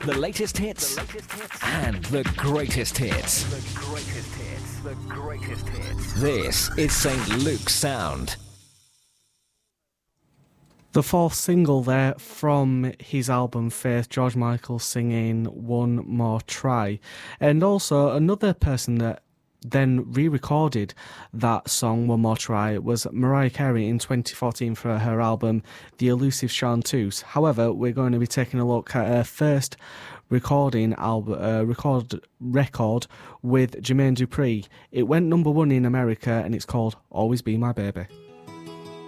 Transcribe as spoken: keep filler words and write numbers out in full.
The latest hits, the latest hits. And the greatest hits. The greatest hits. The greatest hits. This is Saint Luke's Sound. The fourth single there from his album Faith, George Michael singing One More Try. And also another person that then re-recorded that song, One More Try, was Mariah Carey in twenty fourteen for her album The Elusive Chanteuse. However, we're going to be taking a look at her first recording album, uh, record record with Jermaine Dupri. It went number one in America and it's called Always Be My Baby.